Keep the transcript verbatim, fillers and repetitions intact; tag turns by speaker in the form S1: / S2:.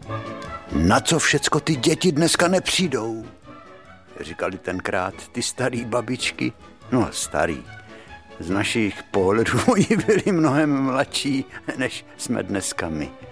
S1: Na co všecko ty děti dneska nepřijdou? Říkali tenkrát ty starý babičky. No starý. Z našich pohledů oni byli mnohem mladší, než jsme dneska my.